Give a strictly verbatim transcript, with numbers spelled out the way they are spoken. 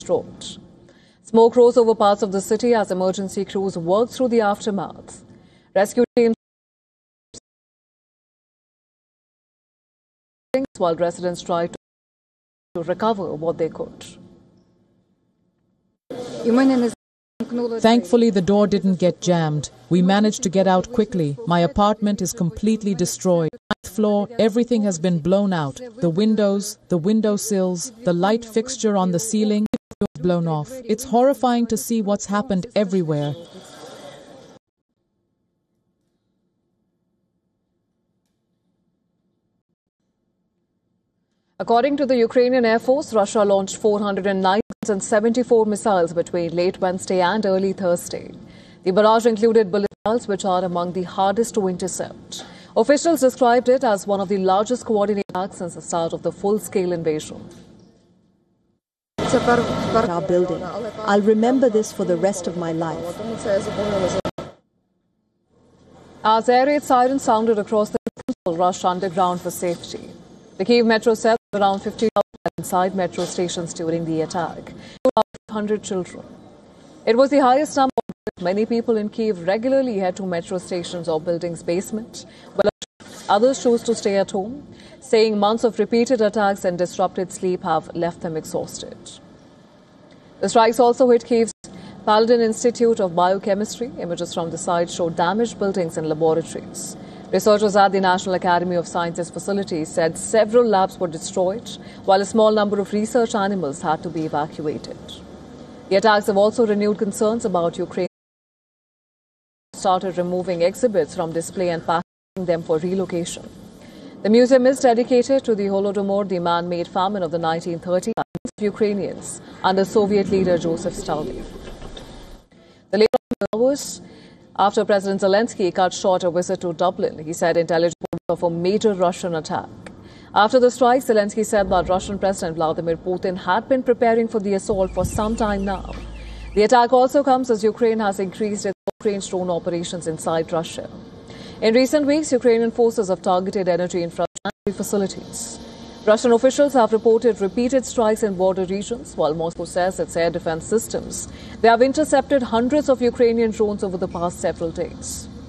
destroyed. Smoke rose over parts of the city as emergency crews worked through the aftermath. Rescue teams while residents tried to recover what they could. Thankfully, the door didn't get jammed. We managed to get out quickly. My apartment is completely destroyed. Ninth floor, everything has been blown out. The windows, the window sills, the light fixture on the ceiling is blown off. It's horrifying to see what's happened everywhere. According to the Ukrainian Air Force, Russia launched four hundred nine and seventy-four missiles between late Wednesday and early Thursday. The barrage included bullet missiles, which are among the hardest to intercept. Officials described it as one of the largest coordinated attacks since the start of the full-scale invasion. Our building. I'll remember this for the rest of my life. As air raid sirens sounded across the people rushed underground for safety. The Kyiv Metro said around fifty thousand inside metro stations during the attack. About one hundred children. It was the highest number. Many people in Kyiv regularly head to metro stations or buildings' basement, while others choose to stay at home, saying months of repeated attacks and disrupted sleep have left them exhausted. The strikes also hit Kyiv's Paladin Institute of Biochemistry. Images from the site show damaged buildings and laboratories. Researchers at the National Academy of Sciences facility said several labs were destroyed, while a small number of research animals had to be evacuated. The attacks have also renewed concerns about Ukraine. Started removing exhibits from display and packing them for relocation. The museum is dedicated to the Holodomor, the man-made famine of the nineteen thirties of Ukrainians under Soviet leader Joseph Stalin. The late hours after President Zelensky cut short a visit to Dublin, he said intelligence of a major Russian attack. After the strike, Zelensky said that Russian President Vladimir Putin had been preparing for the assault for some time now. The attack also comes as Ukraine has increased its long-range drone operations inside Russia. In recent weeks, Ukrainian forces have targeted energy infrastructure facilities. Russian officials have reported repeated strikes in border regions, while Moscow says its air defense systems. They have intercepted hundreds of Ukrainian drones over the past several days.